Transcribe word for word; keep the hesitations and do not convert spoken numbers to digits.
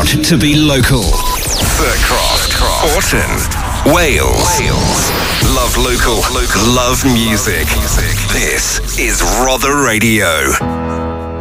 proud to be local. The Croft, Horton, Wales. Wales. Love local, love music. This is Rother Radio.